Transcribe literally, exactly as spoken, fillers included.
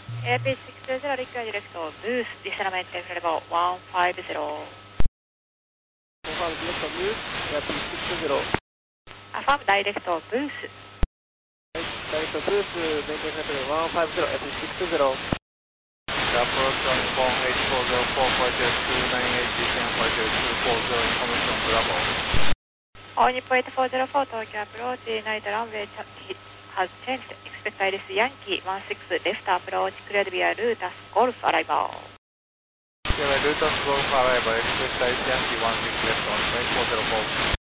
エーピーシックスゼロ リクエディレクト、ブース、ディスナメンテフレレボー、ワンファイブゼロ。 ファームディレクト、ブース、エーピーシックスゼロ。 アファームダイレクト、ブース。 はい、ダイレクト、ブース、メンテフレレボー、ワンファイブゼロ、エーピーシックスゼロ。 Approach on phone eight four zero four four zero two nine eight descend four zero two four zero information Bravo. All Nippon eight four zero four Tokyo approach, night runway has changed. Expect Iris Yankee one six left approach, cleared via Lutas Golf arrival. Yeah, Lutas Golf arrival, expect Iris Yankee one six left on eight four zero four.